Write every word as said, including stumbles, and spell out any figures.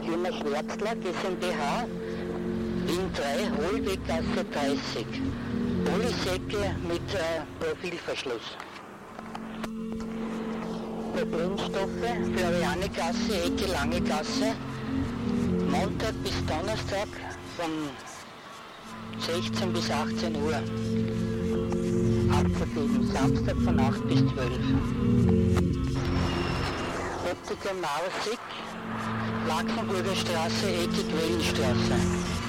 Firma Schwärzler GmbH, Wien drei, Hohlweggasse dreißig. Polysäcke mit äh, Profilverschluss. Problemstoffe, Florianegasse, Ecke Lange Gasse, Montag bis Donnerstag von sechzehn bis achtzehn Uhr. Abzugeben, Samstag von acht bis zwölf. Optiker Mausig, Laxenburger Straße, Ecke Quellenstraße.